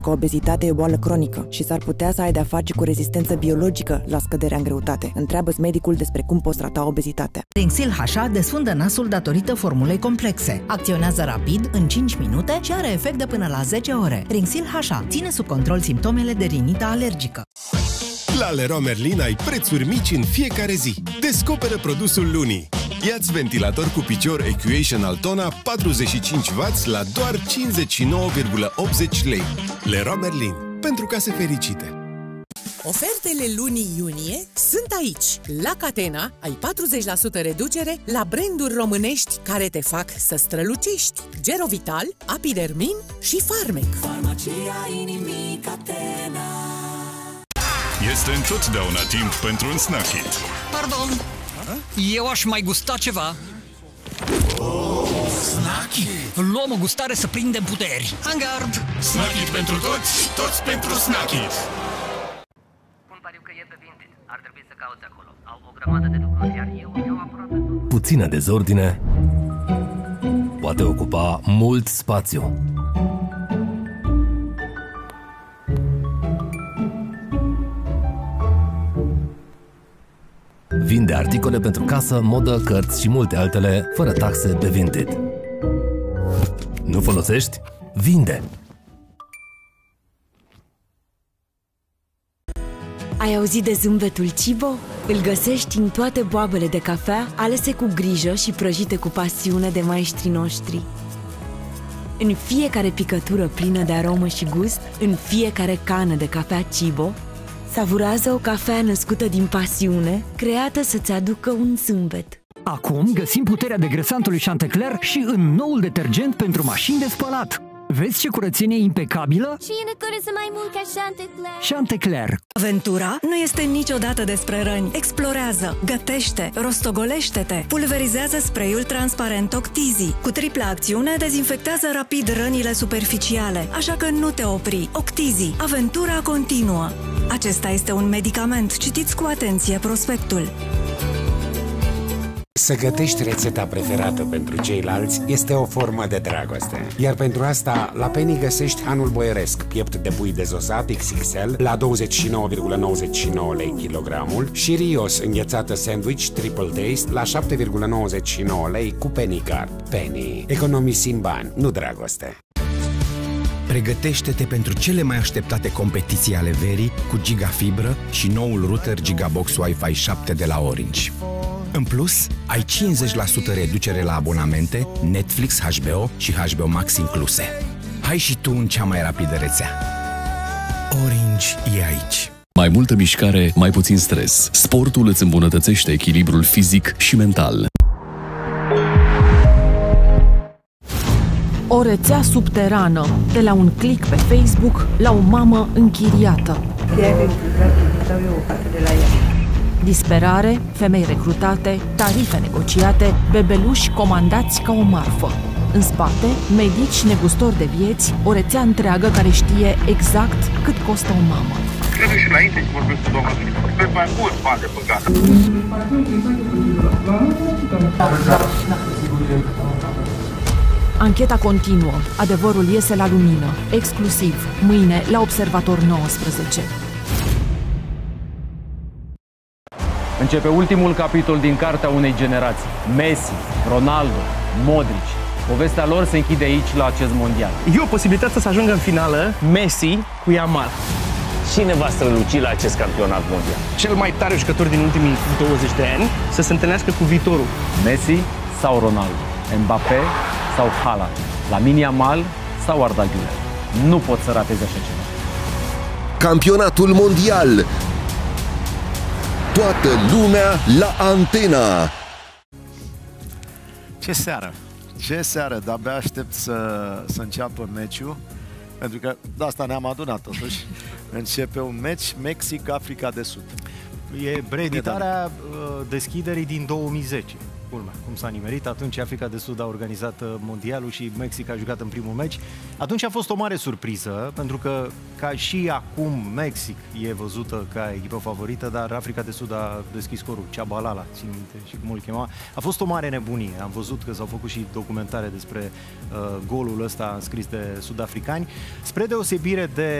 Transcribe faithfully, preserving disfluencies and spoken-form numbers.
că obezitatea e o boală cronică și s-ar putea să ai de-a face cu rezistență biologică la scăderea în greutate. Întreabă-ți medicul despre cum poți trata obezitatea. Rinxil H A desfundă nasul datorită formulei complexe. Acționează rapid, în cinci minute și are efect de până la zece ore. Rinxil H A ține sub control simptomele de rinită alergică. La Leroy Merlin ai prețuri mici în fiecare zi. Descoperă produsul lunii. Ia-ți ventilator cu picior Equation Altona patruzeci și cinci wați la doar cincizeci și nouă virgulă optzeci lei. Leroy Merlin. Pentru case fericite. Ofertele lunii iunie sunt aici. La Catena ai patruzeci la sută reducere la branduri românești care te fac să strălucești. Gerovital, Apidermin și Farmec. Farmacia inimii Catena. Este întotdeauna timp pentru un snack-it. Pardon, eu aș mai gusta ceva. Oh, snack-it! Luăm o gustare să prindem puteri. În gard! Snack-it pentru toți, toți pentru snack-it! Pun pariu că e pe Vinted. Ar trebui să cauți acolo. Au o grămadă de lucruri, iar eu iau aproape tot. Puțină dezordine poate ocupa mult spațiu. Vinde articole pentru casă, modă, cărți și multe altele, fără taxe pe Vinted. Nu folosești? Vinde! Ai auzit de zâmbetul Cibo? Îl găsești în toate boabele de cafea, alese cu grijă și prăjite cu pasiune de maestrii noștri. În fiecare picătură plină de aromă și gust, în fiecare cană de cafea Cibo, savurează o cafea născută din pasiune, creată să-ți aducă un zâmbet. Acum găsim puterea degresantului Chantecler și în noul detergent pentru mașini de spălat. Vezi ce curățenie impecabilă? Și e curăță mai mult ca Chantecler. Chantecler. Aventura nu este niciodată despre răni. Explorează, gătește, rostogolește-te. Pulverizează spray-ul transparent Octizi. Cu tripla acțiune dezinfectează rapid rănile superficiale. Așa că nu te opri. Octizi. Aventura continuă. Acesta este un medicament. Citiți cu atenție prospectul. Să gătești rețeta preferată pentru ceilalți este o formă de dragoste. Iar pentru asta, la Penny găsești hanul boieresc, piept de pui dezosat X X L la douăzeci și nouă virgulă nouăzeci și nouă lei kilogramul și Rios înghețată sandwich Triple Taste la șapte virgulă nouăzeci și nouă lei cu Penny Card. Penny. Economisim bani, nu dragoste. Pregătește-te pentru cele mai așteptate competiții ale verii cu gigafibră și noul router Gigabox Wi-Fi șapte de la Orange. În plus, ai cincizeci la sută reducere la abonamente, Netflix, H B O și H B O Max incluse. Hai și tu în cea mai rapidă rețea. Orange e aici. Mai multă mișcare, mai puțin stres. Sportul îți îmbunătățește echilibrul fizic și mental. O rețea subterană, de la un click pe Facebook la o mamă închiriată. Disperare, femei recrutate, tarife negociate, bebeluși comandați ca o marfă. În spate, medici negustori de vieți, o rețea întreagă care știe exact cât costă o mamă. Trebuie și înainte să vorbesc cu doamna Filipa. Pe mai mult bani de băgat. Ancheta continuă. Adevărul iese la lumină. Exclusiv. Mâine la Observator nouăsprezece. Începe ultimul capitol din cartea unei generații. Messi, Ronaldo, Modric. Povestea lor se închide aici la acest mondial. E o posibilitate să ajungă în finală Messi cu Yamal. Cine va străluci la acest campionat mondial? Cel mai tare jucător din ultimii douăzeci de ani să se întâlnească cu viitorul. Messi sau Ronaldo? Mbappé sau Haaland? Lamine Yamal sau Arda Güler? Nu pot să ratezi așa ceva. Campionatul mondial. Toată lumea la Antena. Ce seară! Ce seară! De-abia aștept să, să înceapă meciul. Pentru că de asta ne-am adunat totuși. Începe un meci Mexic-Africa de Sud. E reeditarea deschiderii din două mii zece. culmea, cum s-a nimerit. Atunci Africa de Sud a organizat mondialul și Mexic a jucat în primul meci. Atunci a fost o mare surpriză, pentru că ca și acum Mexic e văzută ca echipă favorită, dar Africa de Sud a deschis scorul. Chabalala, țin minte și cum îl chema. A fost o mare nebunie. Am văzut că s-au făcut și documentare despre uh, golul ăsta înscris de sud-africani. Spre deosebire de